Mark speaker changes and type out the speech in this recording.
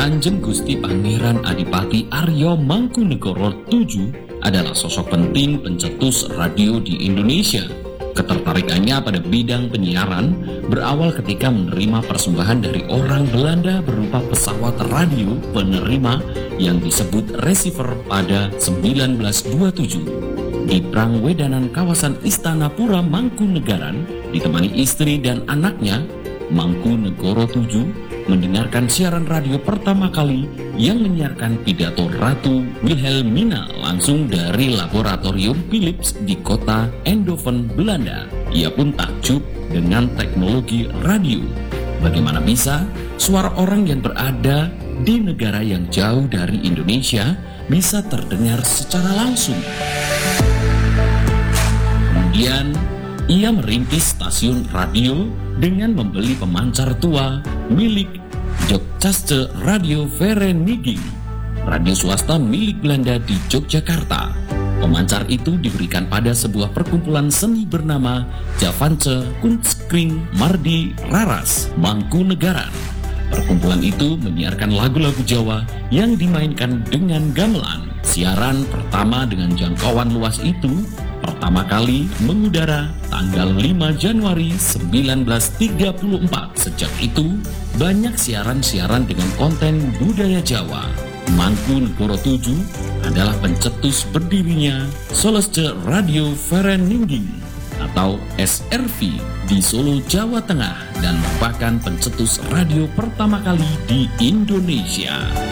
Speaker 1: Kanjeng Gusti Pangeran Adipati Aryo Mangkunegoro VII adalah sosok penting pencetus radio di Indonesia. Ketertarikannya pada bidang penyiaran berawal ketika menerima persembahan dari orang Belanda berupa pesawat radio penerima yang disebut receiver pada 1927. Di Prangwedanan kawasan Istana Pura Mangkunegaran, ditemani istri dan anaknya, Mangkunegoro VII mendengarkan siaran radio pertama kali yang menyiarkan pidato Ratu Wilhelmina langsung dari laboratorium Philips di kota Eindhoven, Belanda. Ia pun takjub dengan teknologi radio. Bagaimana bisa suara orang yang berada di negara yang jauh dari Indonesia bisa terdengar secara langsung? Kemudian ia merintis stasiun radio dengan membeli pemancar tua milik Jogjaste Radio Vereniging, radio swasta milik Belanda di Yogyakarta. Pemancar itu diberikan pada sebuah perkumpulan seni bernama Javantse Kunstkring Mardi Raras, Mangkunegaran. Perkumpulan itu menyiarkan lagu-lagu Jawa yang dimainkan dengan gamelan. Siaran pertama dengan jangkauan luas itu pertama kali mengudara tanggal 5 Januari 1934. Sejak itu, banyak siaran-siaran dengan konten budaya Jawa. Mangkunegoro VII adalah pencetus berdirinya Soleste Radio Vereniging atau SRV di Solo, Jawa Tengah dan merupakan pencetus radio pertama kali di Indonesia.